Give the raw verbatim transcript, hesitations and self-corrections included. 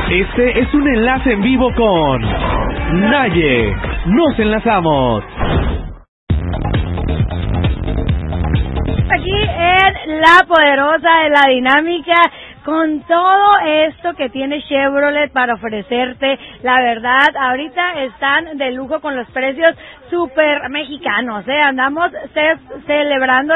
Este es un enlace en vivo con Naye. Nos enlazamos. Aquí en La Poderosa de la Dinámica, con todo esto que tiene Chevrolet para ofrecerte, la verdad, ahorita están de lujo con los precios súper mexicanos, ¿eh? Andamos ce- celebrando